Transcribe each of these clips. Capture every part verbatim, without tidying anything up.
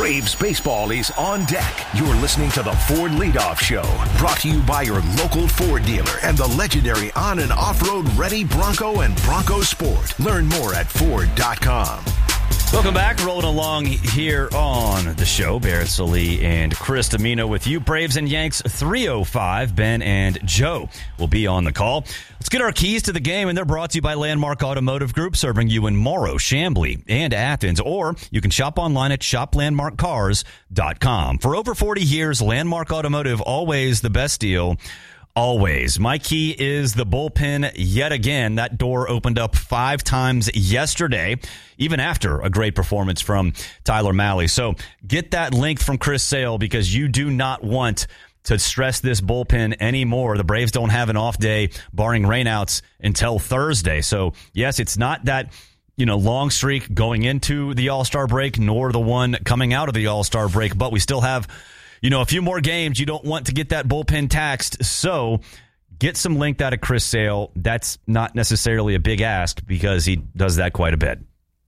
Braves baseball is on deck. You're listening to the Ford Leadoff Show, brought to you by your local Ford dealer and the legendary on- and off-road ready Bronco and Bronco Sport. Learn more at Ford dot com. Welcome back. Rolling along here on the show. Barrett Sully and Chris Domino with you. Braves and Yanks three oh five. Ben and Joe will be on the call. Let's get our keys to the game, and they're brought to you by Landmark Automotive Group, serving you in Morrow, Chamblee, and Athens. Or you can shop online at shop landmark cars dot com. For over forty years, Landmark Automotive, always the best deal. Always. My key is the bullpen yet again. That door opened up five times yesterday, even after a great performance from Tyler Mahle. So get that link from Chris Sale, because you do not want to stress this bullpen anymore. The Braves don't have an off day, barring rainouts, until Thursday. So, yes, it's not that, you know, long streak going into the All-Star break, nor the one coming out of the All-Star break, but we still have, you know, a few more games. You don't want to get that bullpen taxed. So get some length out of Chris Sale. That's not necessarily a big ask, because he does that quite a bit.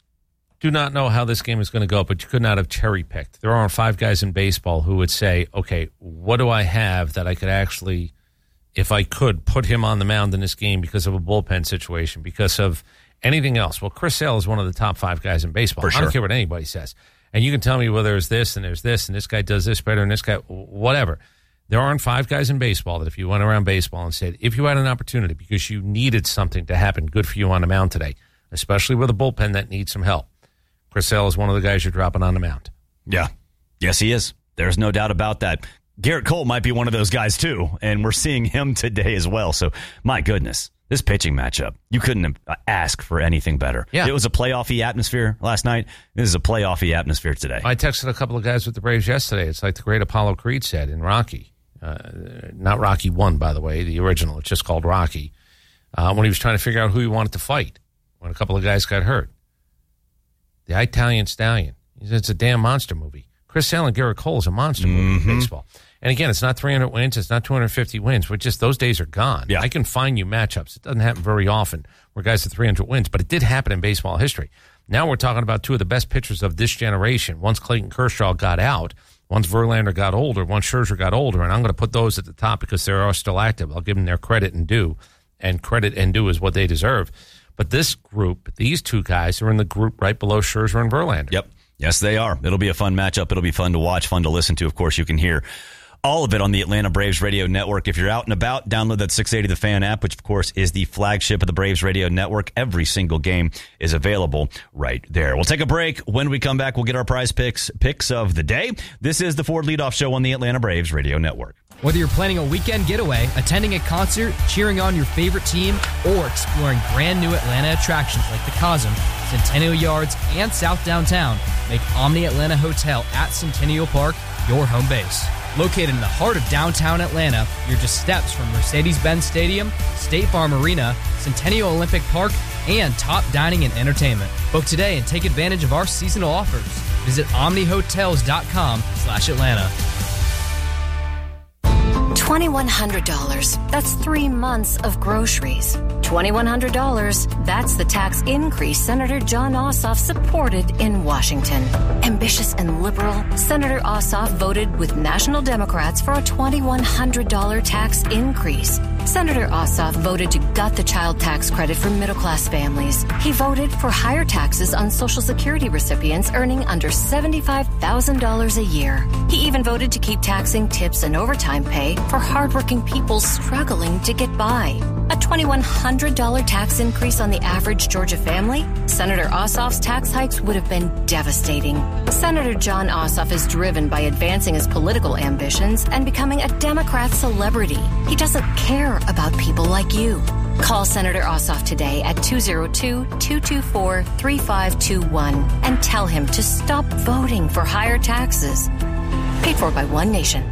Do not know how this game is going to go, but you could not have cherry-picked. There aren't five guys in baseball who would say, okay, what do I have that I could actually, if I could, put him on the mound in this game because of a bullpen situation, because of anything else? Well, Chris Sale is one of the top five guys in baseball. For I sure. don't care what anybody says. And you can tell me, well, there's this and there's this, and this guy does this better, and this guy, whatever. There aren't five guys in baseball that if you went around baseball and said, if you had an opportunity because you needed something to happen good for you on the mound today, especially with a bullpen that needs some help, Chris Sale is one of the guys you're dropping on the mound. Yeah. Yes, he is. There's no doubt about that. Garrett Cole might be one of those guys, too, and we're seeing him today as well. So, my goodness. This pitching matchup, you couldn't ask for anything better. Yeah. It was a playoff-y atmosphere last night. This is a playoff-y atmosphere today. I texted a couple of guys with the Braves yesterday. It's like the great Apollo Creed said in Rocky. Uh, not Rocky one, by the way, the original. It's just called Rocky. Uh, when he was trying to figure out who he wanted to fight when a couple of guys got hurt. The Italian Stallion. He said it's a damn monster movie. Chris Sale and Garrett Cole is a monster movie Mm-hmm. in baseball. And again, it's not three hundred wins. It's not two hundred fifty wins. We're just, those days are gone. Yeah. I can find you matchups. It doesn't happen very often where guys have three hundred wins, but it did happen in baseball history. Now we're talking about two of the best pitchers of this generation. Once Clayton Kershaw got out, once Verlander got older, once Scherzer got older, and I'm going to put those at the top because they are still active. I'll give them their credit and due, and credit and due is what they deserve. But this group, these two guys are in the group right below Scherzer and Verlander. Yep. Yes, they are. It'll be a fun matchup. It'll be fun to watch, fun to listen to. Of course, you can hear all of it on the Atlanta Braves Radio Network. If you're out and about, download that six eighty The Fan app, which, of course, is the flagship of the Braves Radio Network. Every single game is available right there. We'll take a break. When we come back, we'll get our prize picks, picks of the day. This is the Ford Leadoff Show on the Atlanta Braves Radio Network. Whether you're planning a weekend getaway, attending a concert, cheering on your favorite team, or exploring brand new Atlanta attractions like the Cosm, Centennial Yards, and South Downtown, make Omni Atlanta Hotel at Centennial Park your home base. Located in the heart of downtown Atlanta, you're just steps from Mercedes-Benz Stadium, State Farm Arena, Centennial Olympic Park, and top dining and entertainment. Book today and take advantage of our seasonal offers. Visit omnihotels.com slash Atlanta. twenty-one hundred dollars. That's three months of groceries. twenty-one hundred dollars. That's the tax increase Senator Jon Ossoff supported in Washington. Ambitious and liberal, Senator Ossoff voted with national Democrats for a twenty-one hundred dollars tax increase. Senator Ossoff voted to gut the child tax credit for middle-class families. He voted for higher taxes on Social Security recipients earning under seventy-five thousand dollars a year. He even voted to keep taxing tips and overtime pay for hardworking people struggling to get by. A twenty-one hundred dollars tax increase on the average Georgia family? Senator Ossoff's tax hikes would have been devastating. Senator Jon Ossoff is driven by advancing his political ambitions and becoming a Democrat celebrity. He doesn't care about people like you. Call Senator Ossoff today at two oh two, two two four, three five two one and tell him to stop voting for higher taxes. Paid for by One Nation.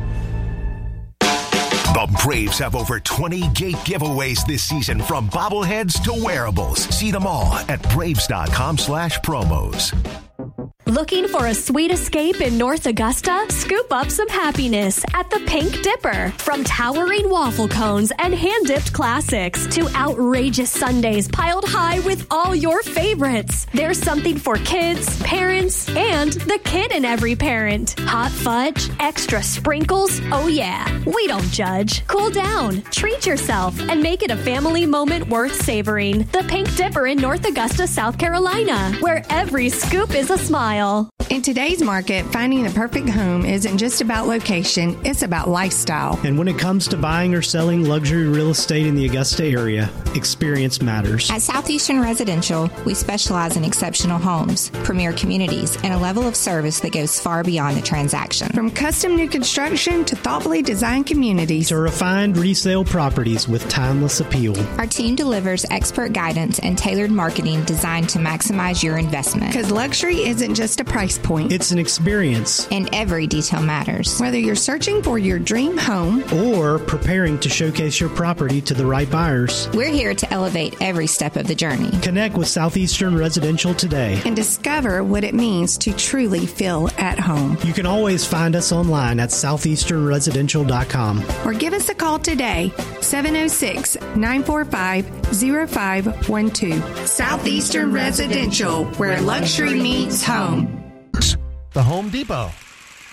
The Braves have over twenty gate giveaways this season, from bobbleheads to wearables. See them all at braves.com slash promos. Looking for a sweet escape in North Augusta? Scoop up some happiness at the Pink Dipper. From towering waffle cones and hand-dipped classics to outrageous sundaes piled high with all your favorites. There's something for kids, parents, and found the kid in every parent. Hot fudge, extra sprinkles, oh yeah, we don't judge. Cool down, treat yourself, and make it a family moment worth savoring. The Pink Dipper in North Augusta, South Carolina, where every scoop is a smile. In today's market, finding the perfect home isn't just about location, it's about lifestyle. And when it comes to buying or selling luxury real estate in the Augusta area, experience matters. At Southeastern Residential, we specialize in exceptional homes, premier communities, and a level of service that goes far beyond the transaction. From custom new construction to thoughtfully designed communities to refined resale properties with timeless appeal. Our team delivers expert guidance and tailored marketing designed to maximize your investment. Because luxury isn't just a price point. It's an experience. And every detail matters. Whether you're searching for your dream home or preparing to showcase your property to the right buyers, we're here to elevate every step of the journey. Connect with Southeastern Residential today and discover what it means to truly feel at home. You can always find us online at southeastern residential dot com or give us a call today, seven oh six, nine four five, oh five one two. Southeastern Residential, where luxury meets home. The Home Depot.